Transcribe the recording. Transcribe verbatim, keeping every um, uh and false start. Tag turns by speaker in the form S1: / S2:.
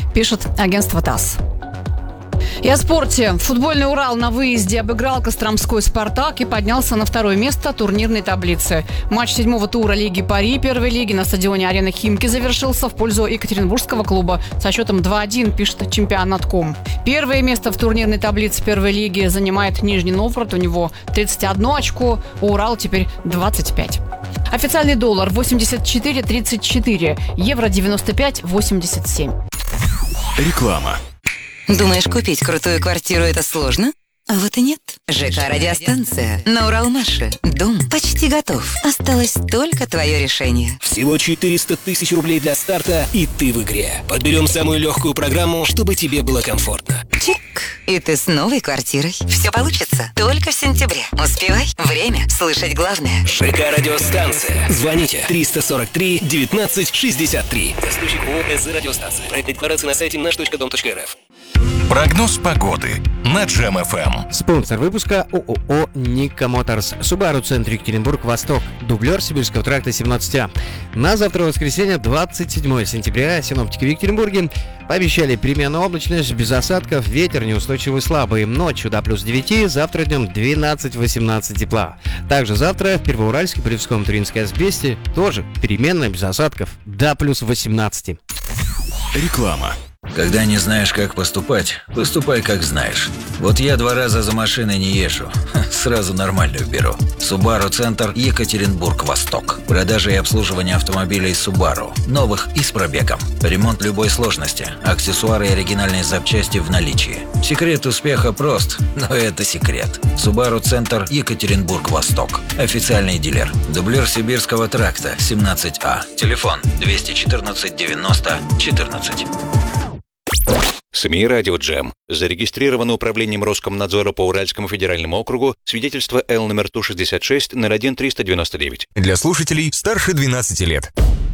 S1: пишет агентство ТАСС. И о спорте. Футбольный «Урал» на выезде обыграл Костромской «Спартак» и поднялся на второе место турнирной таблицы. Матч седьмого тура Лиги Пари первой лиги на стадионе «Арена Химки» завершился в пользу екатеринбургского клуба со счетом два один, пишет чемпионат точка ком. Первое место в турнирной таблице первой лиги занимает Нижний Новгород. У него тридцать одно очко, у «Урала» теперь двадцать пять. Официальный доллар восемьдесят четыре тридцать четыре, евро девяносто пять восемьдесят семь.
S2: Реклама.
S3: Думаешь, купить крутую квартиру – это сложно? А вот и нет. ЖК «Радиостанция» на Уралмаше. Дом почти готов. Осталось только твое решение.
S2: Всего четыреста тысяч рублей для старта, и ты в игре. Подберем самую легкую программу, чтобы тебе было комфортно.
S3: Чик. И ты с новой квартирой. Все получится только в сентябре. Успевай. Время слышать главное.
S2: ЖК «Радиостанция». Звоните триста сорок три девятнадцать шестьдесят три. Застройщик ООО «СЗ Радиостанция». Проект декларации на сайте наш точка дом точка эр эф.
S4: Прогноз погоды на Джем эф эм.
S5: Спонсор выпуска ООО «Ника Моторс». Subaru Центр Екатеринбург-Восток. Дублер Сибирского тракта семнадцать А. На завтра воскресенье, двадцать седьмое сентября, синоптики в Екатеринбурге пообещали переменную облачность, без осадков, ветер неустойчивый слабый. Ночью до плюс девять, завтра днем двенадцать-восемнадцать тепла. Также завтра в Первоуральске, Полевском, Туринской Асбесте тоже переменная, без осадков, до плюс восемнадцать.
S2: Реклама.
S6: Когда не знаешь, как поступать, поступай, как знаешь. Вот я два раза за машиной не езжу. Сразу нормальную беру. Subaru Центр Екатеринбург-Восток. Продажа и обслуживание автомобилей Subaru. Новых и с пробегом. Ремонт любой сложности. Аксессуары и оригинальные запчасти в наличии. Секрет успеха прост, но это секрет. Subaru Центр Екатеринбург-Восток. Официальный дилер. Дублер Сибирского тракта семнадцать А. Телефон двести четырнадцать девяносто четырнадцать.
S7: СМИ «Радио Джем». Зарегистрировано управлением Роскомнадзора по Уральскому федеральному округу свидетельство Л номер Ту шестьдесят шесть ноль один триста девяносто девять.
S4: Для слушателей старше двенадцати лет.